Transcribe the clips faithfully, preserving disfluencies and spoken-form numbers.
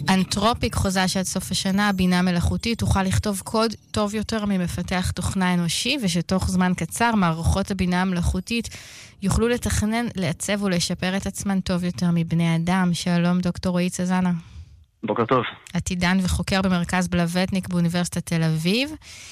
אנתרופיק חוזה שעד סוף השנה הבינה מלאכותית תוכל לכתוב קוד טוב יותר ממפתח תוכנה אנושי, ושתוך זמן קצר מערכות הבינה המלאכותית יוכלו לתכנן, לעצב ולשפר את עצמן טוב יותר מבני אדם. שלום דוקטור רועי צזנה. בוקר טוב. עתידן וחוקר במרכז בלווטניק באוניברסיטת תל אביב.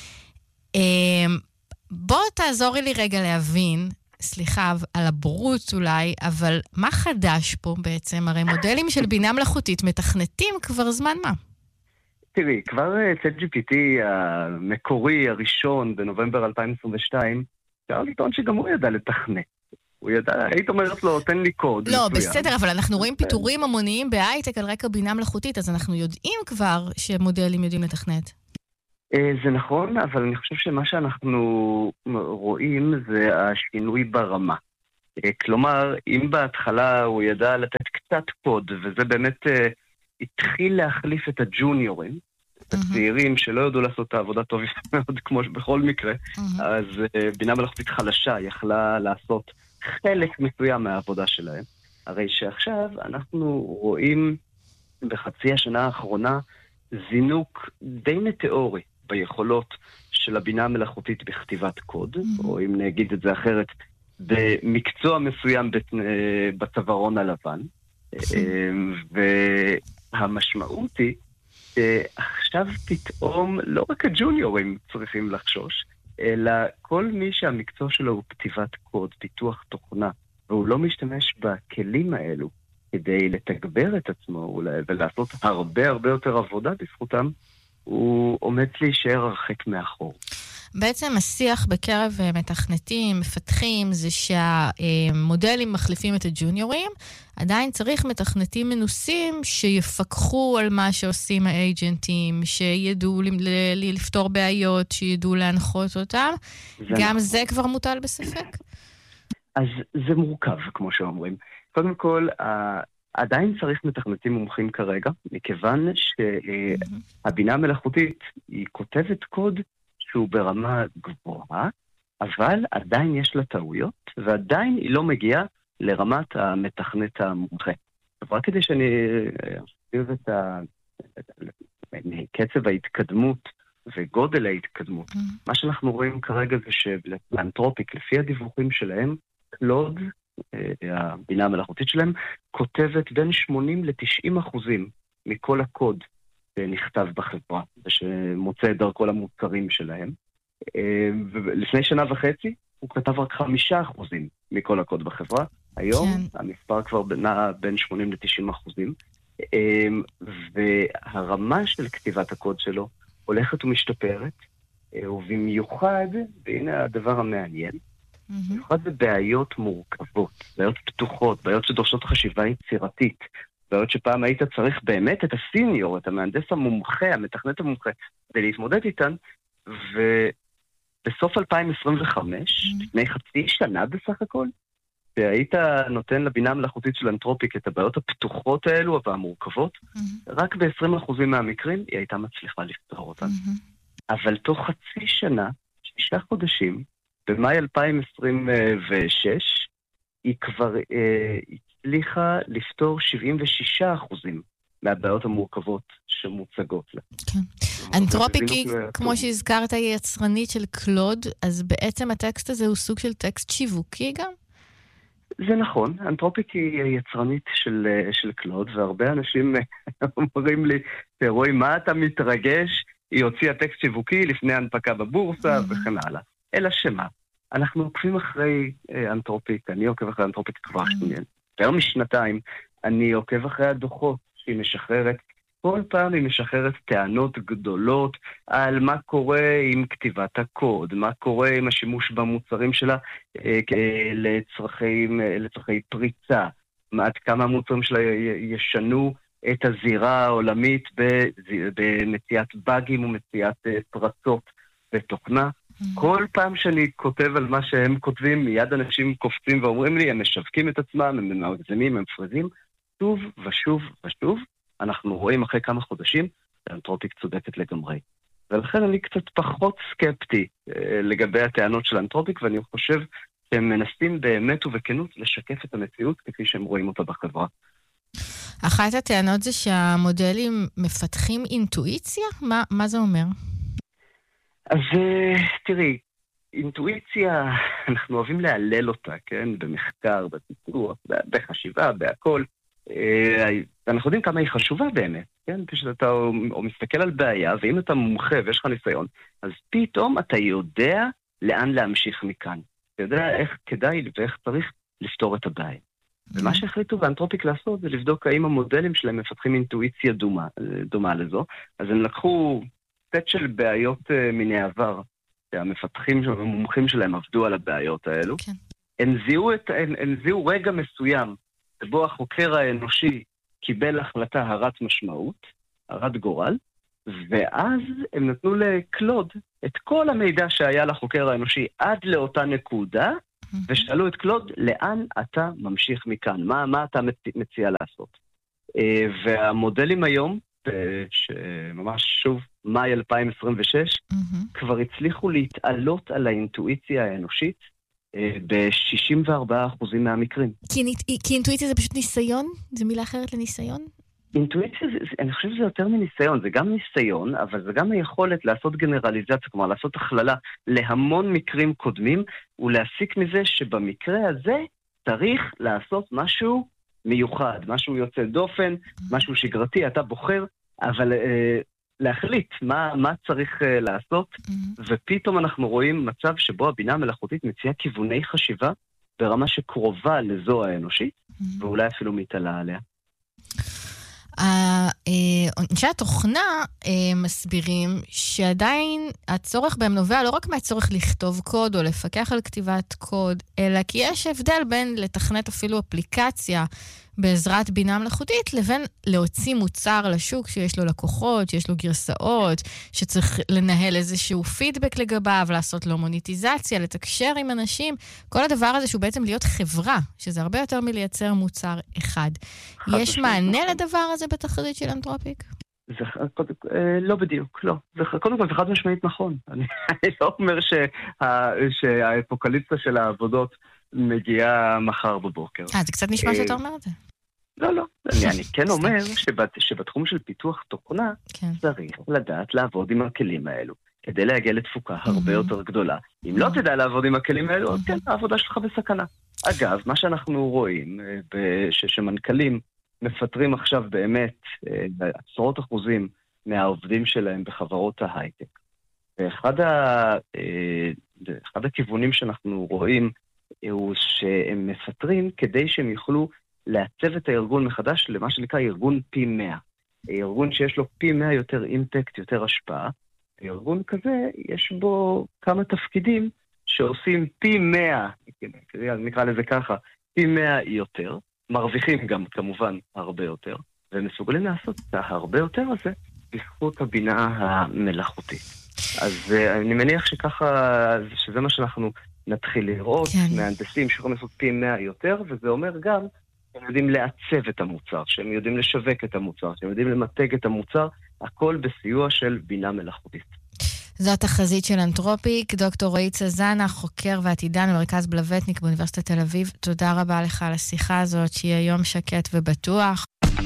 בוא תעזורי לי רגע להבין, סליחה, על הבורות אולי, אבל מה חדש פה בעצם? הרי מודלים של בינה מלאכותית מתכנתים כבר זמן מה? תראי, כבר צ'אט ג'י פי טי המקורי הראשון בנובמבר אלפיים עשרים ושתיים, אפשר לטעון שגם הוא ידע לתכנת. הוא ידע, היית אומרת לו, תן לי קוד. לא, בסדר, אבל אנחנו רואים פיתורים המוניים בהייטק על רקע בינה מלאכותית, אז אנחנו יודעים כבר שמודלים יודעים לתכנת. זה נכון, אבל אני חושב שמה שאנחנו רואים זה השינוי ברמה. כלומר, אם בהתחלה הוא ידע לתת קצת קוד, וזה באמת התחיל להחליף את הג'וניורים, את הצעירים שלא יודעו לעשות את העבודה טוב מאוד, כמו בכל מקרה, אז בינה מלאכותית חלשה יכלה לעשות חלק מסוים מהעבודה שלהם. הרי שעכשיו אנחנו רואים בחצי השנה האחרונה זינוק די מטאורי ביכולות של הבינה המלאכותית בכתיבת קוד, mm-hmm. או אם נגיד את זה אחרת, במקצוע מסוים בצווארון הלבן. Mm-hmm. והמשמעות היא שעכשיו פתאום לא רק הג'וניורים צריכים לחשוש, אלא כל מי שהמקצוע שלו הוא כתיבת קוד, פיתוח תוכנה, והוא לא משתמש בכלים האלו כדי לתגבר את עצמו ולעשות הרבה הרבה יותר עבודה בזכותם, הוא עומד להישאר הרחק מאחור. בעצם השיח בקרב מתכנתים, מפתחים, זה שהמודלים מחליפים את הג'וניורים, עדיין צריך מתכנתים מנוסים שיפקחו על מה שעושים האג'נטים, שידעו לפתור בעיות, שידעו להנחות אותם. גם נכון. זה כבר מוטל בספק? אז זה מורכב, כמו שאומרים. קודם כל, עדיין צריך מתכנתים מומחים כרגע, מכיוון שהבינה המלאכותית היא כותבת קוד שהוא ברמה גבוהה, אבל עדיין יש לה טעויות, ועדיין היא לא מגיעה לרמת המתכנת המומחה. רק כדי שאני אסביר את קצב ההתקדמות וגודל ההתקדמות, מה שאנחנו רואים כרגע זה שבאנתרופיק, לפי הדיווחים שלהם, קלוד, הבינה המלאכותית שלהם, כותבת בין שמונים לתשעים אחוזים מכל הקוד שנכתב בחברה, ושמוצא את דרכו למוצרים שלהם. ולפני שנה וחצי, הוא כתב רק חמישה אחוזים מכל הקוד בחברה. היום כן. המספר כבר נע בין שמונים לתשעים אחוזים. והרמה של כתיבת הקוד שלו הולכת ומשתפרת, ובמיוחד, והנה הדבר המעניין, במיוחד בבעיות מורכבות, בעיות פתוחות, בעיות שדורשות חשיבה יצירתית, בעיות שפעם היית צריך באמת את הסיניור, את המהנדס המומחה, המתכנת המומחה, כדי להתמודד איתן, ובסוף אלפיים עשרים וחמש, לפני חצי שנה בסך הכל, שהיית נותן לבינה המלאכותית של אנתרופיק את הבעיות הפתוחות האלו והמורכבות, רק ב-עשרים אחוזים מהמקרים היא הייתה מצליחה לפתור אותן. אבל תוך חצי שנה, שישה חודשים, במאי אלפיים עשרים ושש, היא כבר אה, הצליחה לפתור שבעים ושישה אחוזים מהבעיות המורכבות שמוצגות לה. כן. אנתרופיק היא, כמו שהזכרת, היא יצרנית של קלוד, אז בעצם הטקסט הזה הוא סוג של טקסט שיווקי גם? זה נכון, אנתרופיק היא יצרנית של, של קלוד, והרבה אנשים אומרים לי, רואי, מה אתה מתרגש? היא הוציאה טקסט שיווקי לפני הנפקה בבורסה וכן הלאה. אלא שמה? אנחנו עוקבים אחרי אנתרופיק, אני עוקב אחרי אנתרופיק כבר שנייה. יותר משנתיים, אני עוקב אחרי הדוחות שהיא משחררת. כל פעם היא משחררת טענות גדולות על מה קורה עם כתיבת הקוד, מה קורה עם השימוש במוצרים שלה לצרכי, לצרכי פריצה, עד כמה המוצרים שלה ישנו את הזירה העולמית במציאת באגים ומציאת פרצות בתוכנה. כל פעם שאני כותב על מה שהם כותבים, מיד אנשים קופצים ואומרים לי, הם משווקים את עצמם, הם מגזימים, הם מפרזים, שוב ושוב ושוב, אנחנו רואים אחרי כמה חודשים, שאנתרופיק צודקת לגמרי. ולכן אני קצת פחות סקפטי אה, לגבי הטענות של אנתרופיק, ואני חושב שהם מנסים באמת ובכנות לשקף את המציאות כפי שהם רואים אותה בחברה. אחת הטענות זה שהמודלים מפתחים אינטואיציה? מה, מה זה אומר? אז תראי, אינטואיציה, אנחנו אוהבים להלל אותה, כן? במחקר, בפיתוח, בחשיבה, בהכל. אנחנו יודעים כמה היא חשובה באמת, כן? כשאתה או מסתכל על בעיה, ואם אתה מומחה ויש לך ניסיון, אז פתאום אתה יודע לאן להמשיך מכאן. אתה יודע איך כדאי ואיך צריך לפתור את הבעיה. ומה שהחליטו באנתרופיק לעשות זה לבדוק האם המודלים שלהם מפתחים אינטואיציה דומה, דומה לזו. אז הם לקחו סט של בעיות מן העבר, שהמפתחים, המומחים שלהם עבדו על הבעיות האלו. כן. הם זיהו, את, הם, הם זיהו רגע מסוים, שבו החוקר האנושי קיבל החלטה הרת משמעות, הרת גורל, ואז הם נתנו לקלוד את כל המידע שהיה לחוקר האנושי עד לאותה נקודה, ושאלו את קלוד, לאן אתה ממשיך מכאן? מה, מה אתה מציע לעשות? והמודלים היום, שממש שוב, מאי אלפיים עשרים ושש, כבר הצליחו להתעלות על האינטואיציה האנושית ב-שישים וארבעה אחוז מהמקרים. כי אינטואיציה זה פשוט ניסיון? זה מילה אחרת לניסיון? אינטואיציה, זה, אני חושב שזה יותר מניסיון, זה גם ניסיון, אבל זה גם היכולת לעשות גנרליזציה, כלומר לעשות הכללה להמון מקרים קודמים, ולהסיק מזה שבמקרה הזה צריך לעשות משהו מיוחד, משהו יוצא דופן, משהו שגרתי, אתה בוחר, אבל אה, להחליט מה, מה צריך אה, לעשות, ופתאום אנחנו רואים מצב שבו הבינה המלאכותית מציעה כיווני חשיבה, ברמה שקרובה לזו האנושית, ואולי אפילו מתעלה עליה. אנשי התוכנה מסבירים שעדיין הצורך בהם נובע לא רק מהצורך לכתוב קוד או לפקח על כתיבת קוד, אלא כי יש הבדל בין לתכנת אפילו אפליקציה בעזרת בינה מלאכותית, לבין להוציא מוצר לשוק שיש לו לקוחות, שיש לו גרסאות, שצריך לנהל איזשהו פידבק לגביו, לעשות לו מוניטיזציה, לתקשר עם אנשים, כל הדבר הזה שהוא בעצם להיות חברה, שזה הרבה יותר מלייצר מוצר אחד. יש מענה לדבר הזה בתחזית של אנתרופיק? זה, קודם, לא בדיוק, לא. זה, קודם כל, זה חד משמעית נכון. אני, אני לא אומר שה, שהאפוקליפסה של העבודות מגיעה מחר בבוקר. אה, זה קצת נשמע שאתה אומר את זה. לא, לא. אני, אני כן אומר שבת, שבתחום של פיתוח תוכנה, כן. צריך לדעת לעבוד עם הכלים האלו, כדי להגיע לתפוקה הרבה יותר גדולה. אם לא תדע לעבוד עם הכלים האלו, אז כן, העבודה שלך בסכנה. אגב, מה שאנחנו רואים, שמנכ"לים מפטרים עכשיו באמת עשרות אחוזים מהעובדים שלהם בחברות ההייטק. ואחד ה, אחד הכיוונים שאנחנו רואים הוא שהם מפטרים כדי שהם יוכלו לעצב את הארגון מחדש למה שנקרא ארגון פי מאה. ארגון שיש לו פי מאה יותר אימפקט, יותר השפעה. ארגון כזה יש בו כמה תפקידים שעושים פי מאה, נקרא לזה ככה, פי מאה יותר. מרוויחים גם כמובן הרבה יותר, ומסוגלים לעשות את הרבה יותר הזה בזכות הבינה המלאכותית. אז אני מניח שככה, שזה מה שאנחנו נתחיל לראות, כן. מהנדסים שיכולים לעשות פי מאה יותר, וזה אומר גם שהם יודעים לעצב את המוצר, שהם יודעים לשווק את המוצר, שהם יודעים למתג את המוצר, הכל בסיוע של בינה מלאכותית. זו התחזית של אנתרופיק. דוקטור רועי צזנה, חוקר ועתידן במרכז בלווטניק באוניברסיטת תל אביב. תודה רבה לך על השיחה הזאת, שיהיה יום שקט ובטוח.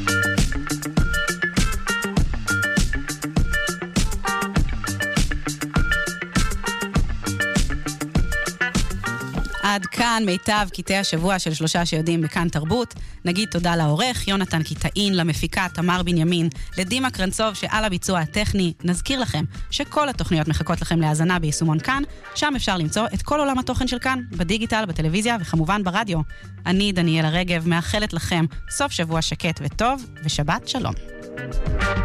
עד כאן מיטב קטעי השבוע של שלושה שיודעים בכאן תרבות. נגיד תודה לעורך יונתן קיטאין, למפיקה תמר בנימין, לדימה קרנצוב שעל הביצוע הטכני. נזכיר לכם שכל התוכניות מחכות לכם להאזנה ביישומון כאן, שם אפשר למצוא את כל עולם התוכן של כאן, בדיגיטל, בטלוויזיה וכמובן ברדיו. אני דניאלה רגב מאחלת לכם סוף שבוע שקט וטוב ושבת שלום.